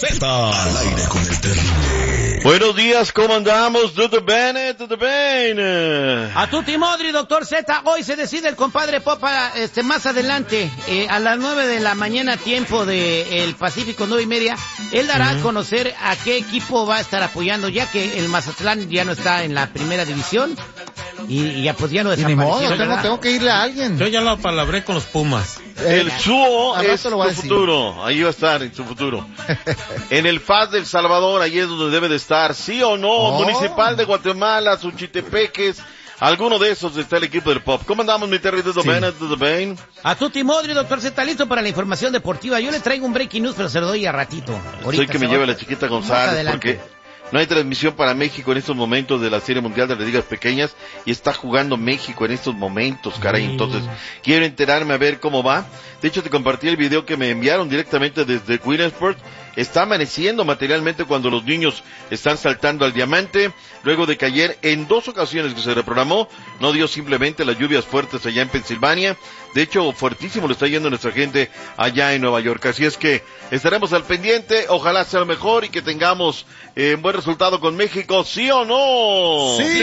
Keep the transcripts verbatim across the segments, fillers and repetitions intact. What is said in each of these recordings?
Z. Al aire con el terrible. Buenos días, ¿cómo andamos? Tutto bene, tutto bene. A tutti modri, doctor Z. Hoy se decide el compadre Popa, este, más adelante, eh, a las nueve de la mañana, tiempo del Pacífico, nueve y media. Él dará uh-huh. a conocer a qué equipo va a estar apoyando, ya que el Mazatlán ya no está en la primera división. Y, y ya pues ya no desapareció. Ni modo, tengo, tengo que irle a alguien. Yo ya lo palabré con los Pumas. El Suo es su futuro, ahí va a estar en su futuro. En el F A S del Salvador, ahí es donde debe de estar, ¿sí o no? Oh. Municipal de Guatemala, Suchitepeques, alguno de esos está el equipo del Pop. ¿Cómo andamos, mi Terry? ¿Todo bien? ¿Todo bien? A tutti modri, doctor Z, listo para la información deportiva. Yo le traigo un breaking news, pero se lo doy a ratito. Soy que me lleve la chiquita González, porque no hay transmisión para México en estos momentos de la Serie Mundial de las Ligas Pequeñas y está jugando México en estos momentos, caray. Entonces, quiero enterarme a ver cómo va. De hecho, te compartí el video que me enviaron directamente desde Queensport. Está amaneciendo materialmente cuando los niños están saltando al diamante, luego de que ayer en dos ocasiones que se reprogramó, no dio simplemente las lluvias fuertes allá en Pensilvania. De hecho, fuertísimo lo está yendo nuestra gente allá en Nueva York. Así es que estaremos al pendiente, ojalá sea lo mejor y que tengamos eh, un buen resultado con México, ¿sí o no? ¡Sí!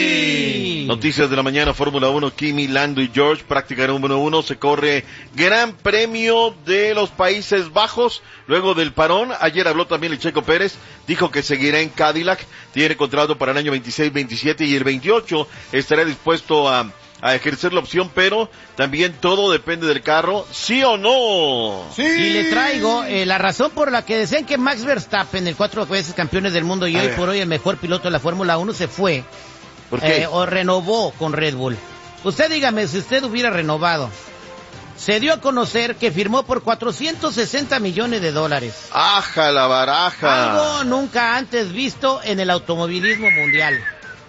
sí. Noticias de la mañana, Fórmula uno, Kimi, Lando y George, práctica número uno, se corre Gran Premio de los Países Bajos, luego del parón. Ayer habló también el Checo Pérez, dijo que seguirá en Cadillac, tiene contrato para el año veintiséis, veintisiete y el veintiocho, estará dispuesto a, a ejercer la opción, pero también todo depende del carro, ¿sí o no? Sí. Y le traigo eh, la razón por la que decían que Max Verstappen, el cuatro veces campeones del mundo y a hoy ver. por hoy el mejor piloto de la Fórmula uno, se fue. ¿Por qué? Eh, o renovó con Red Bull. Usted dígame, si usted hubiera renovado, se dio a conocer que firmó por cuatrocientos sesenta millones de dólares. ¡Aja la baraja! Algo nunca antes visto en el automovilismo mundial.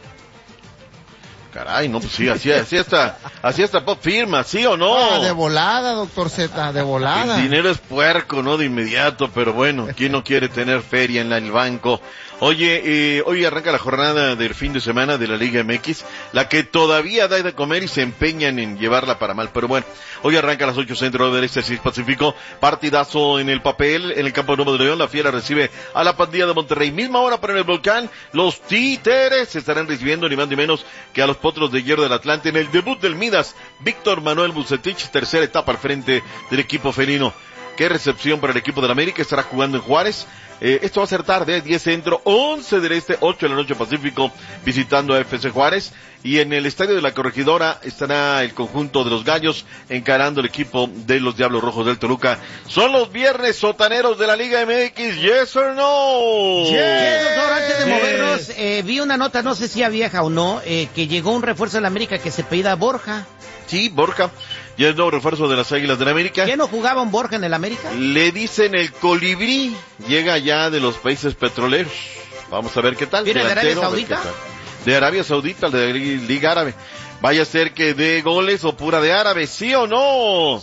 Caray, no, pues sí, así, así está, así está Pop firma, ¿sí o no? Ah, de volada, doctor Z, de volada. El dinero es puerco, ¿no? De inmediato, pero bueno, ¿quién no quiere tener feria en el banco? Oye, eh, hoy arranca la jornada del fin de semana de la Liga M X, la que todavía da de comer y se empeñan en llevarla para mal, pero bueno, hoy arranca a las ocho centro del este, seis Pacífico, partidazo en el papel, en el campo nuevo de León, la Fiera recibe a la Pandilla de Monterrey, misma hora para en el Volcán, los Títeres estarán recibiendo ni más ni menos que a los Potros de Hierro del Atlante en el debut del Midas, Víctor Manuel Bucetich, tercera etapa al frente del equipo felino. Qué recepción para el equipo de la América, estará jugando en Juárez. Eh, esto va a ser tarde, diez centro, once del este, ocho de la noche Pacífico, visitando a F C Juárez. Y en el estadio de la Corregidora estará el conjunto de los Gallos encarando el equipo de los Diablos Rojos del Toluca. Son los viernes sotaneros de la Liga M X, ¿yes or no? Yes. Doctor, antes de movernos, eh, vi una nota, no sé si a vieja o no, eh, que llegó un refuerzo de la América que se pedía Borja. Sí, Borja, ya es nuevo refuerzo de las Águilas de la América. ¿Qué no jugaba un Borja en el América? Le dicen el colibrí, llega ya de los países petroleros. Vamos a ver qué tal. ¿Viene de Arabia Saudita? De Arabia Saudita, de Liga Árabe. Vaya a ser que dé goles o pura de árabe, ¿sí o no?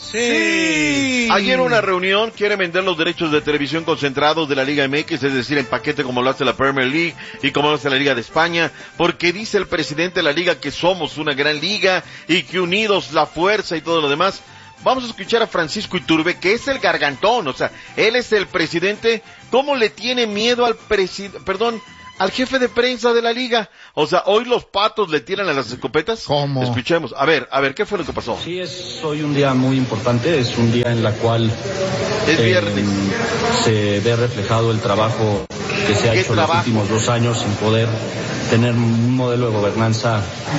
Sí. Ayer una reunión, quiere vender los derechos de televisión concentrados de la Liga M X, es decir, en paquete como lo hace la Premier League y como lo hace la Liga de España, porque dice el presidente de la Liga que somos una gran liga y que unidos la fuerza y todo lo demás. Vamos a escuchar a Francisco Iturbe, que es el gargantón, o sea, él es el presidente. ¿Cómo le tiene miedo al presidente, perdón, al jefe de prensa de la liga? O sea, hoy los patos le tiran a las escopetas. ¿Cómo? Escuchemos. A ver, a ver, ¿qué fue lo que pasó? Sí, es hoy un día muy importante, es un día en la cual es viernes. Eh, se ve reflejado el trabajo que se ha hecho en los últimos dos años en poder tener un modelo de gobernanza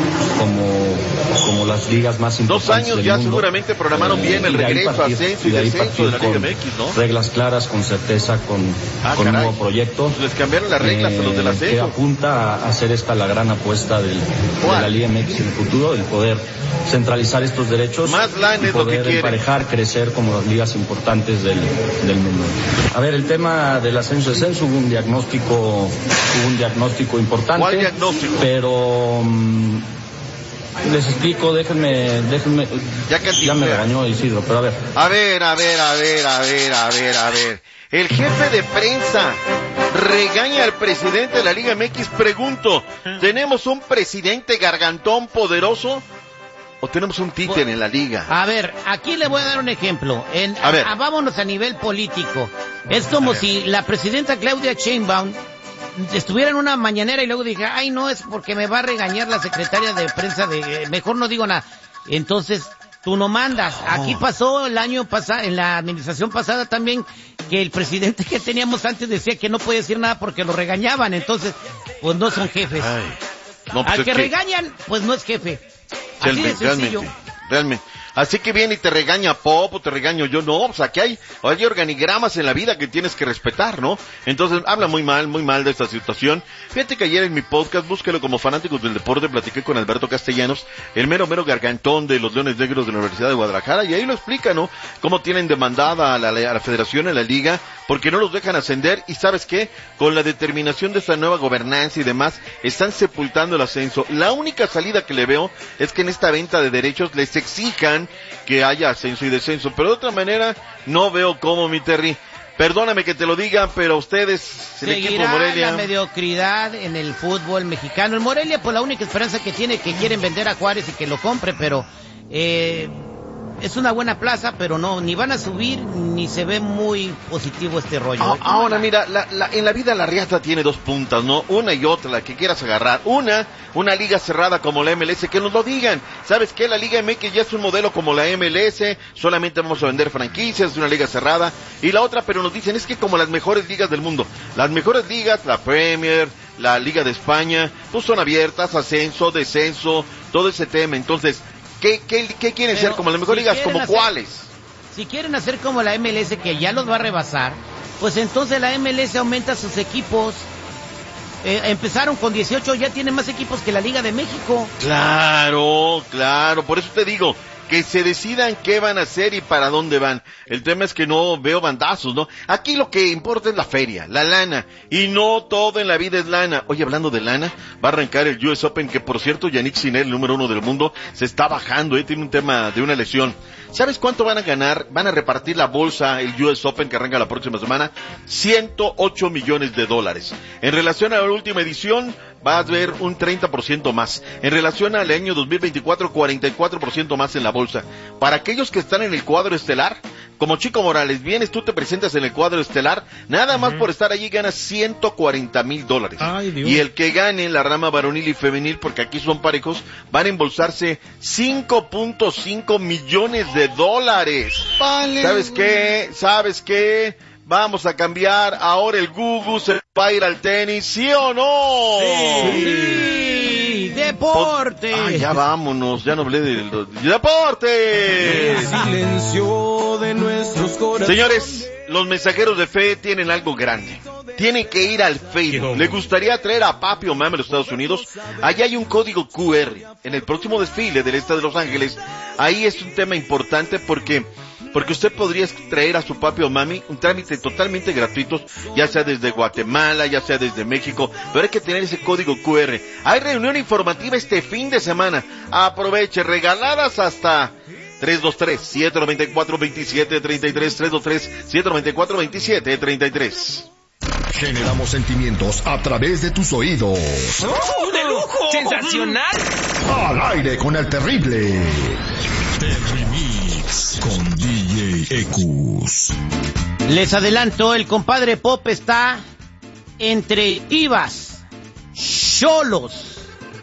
como, como las ligas más importantes. Dos años del ya mundo. Seguramente programaron bien el regreso, partir, ascenso y, y de descenso de la Liga M X, ¿no? Reglas claras, con certeza, con, ah, con un nuevo proyecto. Pues les cambiaron las reglas eh, a los del ascenso. Que apunta a hacer esta la gran apuesta del, de la Liga M X en el futuro, el poder centralizar estos derechos más y poder emparejar, crecer como las ligas importantes del, del mundo. A ver, el tema del ascenso-descenso, hubo un diagnóstico, hubo un diagnóstico importante. ¿Cuál diagnóstico? Pero um, les explico, déjenme, déjenme, ya, que ya me regañó Isidro, pero a ver. A ver, a ver, a ver, a ver, a ver, a ver. El jefe de prensa regaña al presidente de la Liga M X. Pregunto, ¿tenemos un presidente gargantón poderoso? o tenemos un títere en la liga? A ver, aquí le voy a dar un ejemplo. En, a ver. A, vámonos a nivel político. Es como si la presidenta Claudia Sheinbaum estuviera en una mañanera y luego dije, ay, no, es porque me va a regañar la secretaria de prensa de... Mejor no digo nada. Entonces, tú no mandas. Aquí pasó el año pasado, en la administración pasada también, que el presidente que teníamos antes decía que no podía decir nada porque lo regañaban. Entonces, pues no son jefes. Ay, no, pues Al que, que regañan, pues no es jefe. Así de sencillo. Realmente, realmente. Así que viene y te regaña Pop o te regaño yo, no, o sea, que hay, hay organigramas en la vida que tienes que respetar, ¿no? Entonces, habla muy mal, muy mal de esta situación. Fíjate que ayer en mi podcast, búsquelo como Fanáticos del Deporte, platiqué con Alberto Castellanos, el mero mero gargantón de los Leones Negros de la Universidad de Guadalajara, y ahí lo explica, ¿no? Cómo tienen demandada a la, a la federación, a la liga, porque no los dejan ascender, y ¿sabes qué? Con la determinación de esta nueva gobernanza y demás, están sepultando el ascenso. La única salida que le veo es que en esta venta de derechos les exijan que haya ascenso y descenso, pero de otra manera no veo cómo, mi Terry. Perdóname que te lo diga, pero ustedes, el equipo de Morelia... la mediocridad en el fútbol mexicano. El Morelia, pues la única esperanza que tiene, que quieren vender a Juárez y que lo compre, pero eh, es una buena plaza, pero no, ni van a subir, ni se ve muy positivo este rollo. Ah, ahora, mira, la, la, en la vida la riata tiene dos puntas, ¿no? Una y otra, la que quieras agarrar. Una, una liga cerrada como la M L S, que nos lo digan. ¿Sabes qué? La Liga M X ya es un modelo como la M L S, solamente vamos a vender franquicias, es una liga cerrada. Y la otra, pero nos dicen, es que como las mejores ligas del mundo. Las mejores ligas, la Premier, la Liga de España, pues son abiertas, ascenso, descenso, todo ese tema. Entonces, ¿qué, qué, qué quieren Pero ser? ¿Como las mejores si ligas? ¿Como hacer, cuáles? Si quieren hacer como la M L S, que ya los va a rebasar, pues entonces la M L S aumenta sus equipos. Eh, empezaron con dieciocho, ya tienen más equipos que la Liga de México. Claro, claro, por eso te digo, que se decidan qué van a hacer y para dónde van. El tema es que no veo bandazos, ¿no? Aquí lo que importa es la feria, la lana, y no todo en la vida es lana. Oye, hablando de lana, va a arrancar el U S Open, que por cierto, Yannick Sinner, el número uno del mundo, se está bajando, ¿eh? Tiene un tema de una lesión. ¿Sabes cuánto van a ganar? Van a repartir la bolsa, el U S Open, que arranca la próxima semana, ciento ocho millones de dólares. En relación a la última edición, va a haber un treinta por ciento más. En relación al año dos mil veinticuatro, cuarenta y cuatro por ciento más en la bolsa. Para aquellos que están en el cuadro estelar, como Chico Morales, vienes, tú te presentas en el cuadro estelar, nada más uh-huh. por estar allí ganas ciento cuarenta mil dólares. Ay, Dios. Y el que gane la rama varonil y femenil, porque aquí son parejos, van a embolsarse cinco punto cinco millones de dólares. Vale. ¿Sabes qué? ¿Sabes qué? Vamos a cambiar, ahora el Gugu se va a ir al tenis, ¿sí o no? Sí, sí. Deporte. Ah, ya vámonos, ya no hablé del de, deporte. El silencio de nuestros corazones. Señores, los mensajeros de fe tienen algo grande. Tienen que ir al Facebook. ¿Le gustaría traer a Papi o Mami a los Estados Unidos? Allá hay un código cu erre en el próximo desfile del este de Los Ángeles. Ahí es un tema importante porque porque usted podría traer a su papi o mami un trámite totalmente gratuito, ya sea desde Guatemala, ya sea desde México, pero hay que tener ese código cu erre. Hay reunión informativa este fin de semana. Aproveche, regaladas hasta tres dos tres, siete nueve cuatro, dos siete tres tres, tres dos tres, siete nueve cuatro, dos siete tres tres. Generamos sentimientos a través de tus oídos. ¡Oh, de lujo! ¡Sensacional! Al aire con el terrible. Terrimix con D J Ecus. Les adelanto, el compadre Pop está entre Chivas, Xolos,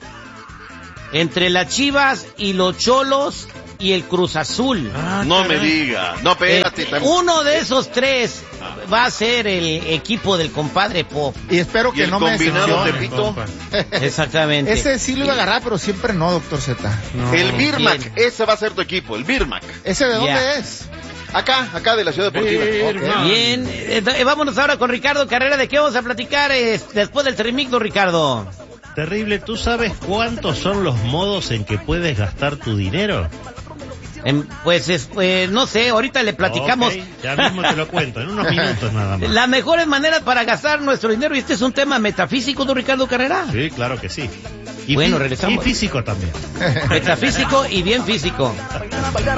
entre las Chivas y los Xolos y el Cruz Azul. Ah, no caray. Me diga, no, espérate. Eh, uno de esos tres va a ser el equipo del compadre Pop. Y espero que ¿Y el no combinado me Tepito? Exactamente. Ese sí lo iba a agarrar, pero siempre no, doctor Z. No. El Birmac, ese va a ser tu equipo, el Birmac. ¿Ese de dónde yeah. es? Acá, acá de la Ciudad Deportiva. Okay. Bien, eh, vámonos ahora con Ricardo Carrera. ¿De qué vamos a platicar eh, después del Terrimigno, Ricardo? Terrible, ¿tú sabes cuántos son los modos en que puedes gastar tu dinero? Eh, pues, es, eh, no sé, ahorita le platicamos. Okay, ya mismo te lo cuento, en unos minutos nada más. Las mejores maneras para gastar nuestro dinero, y este es un tema metafísico, ¿no, Ricardo Carrera? Sí, claro que sí. Y bueno, fí- regresamos. Y físico también. Metafísico y bien físico.